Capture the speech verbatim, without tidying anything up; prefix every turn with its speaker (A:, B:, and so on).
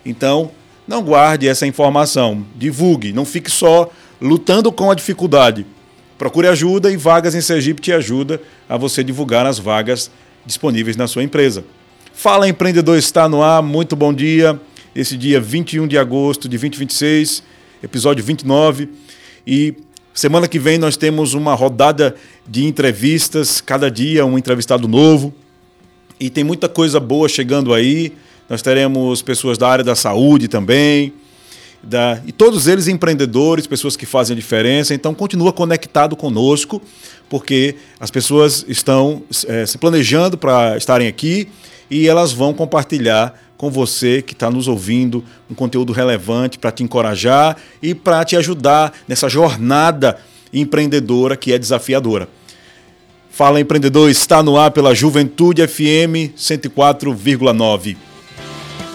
A: Então, não guarde essa informação, divulgue, não fique só lutando com a dificuldade. Procure ajuda e Vagas em Sergipe te ajuda a você divulgar as vagas disponíveis na sua empresa. Fala Empreendedor está no ar, muito bom dia. Esse dia vinte e um de agosto de dois mil e vinte e seis, episódio vinte e nove. E semana que vem nós temos uma rodada de entrevistas, cada dia um entrevistado novo. E tem muita coisa boa chegando aí. Nós teremos pessoas da área da saúde também. Da, e todos eles empreendedores, pessoas que fazem a diferença. Então continua conectado conosco, porque as pessoas estão é, se planejando para estarem aqui e elas vão compartilhar com você que está nos ouvindo um conteúdo relevante para te encorajar e para te ajudar nessa jornada empreendedora que é desafiadora. Fala Empreendedor está no ar pela Juventude F M cento e quatro vírgula nove.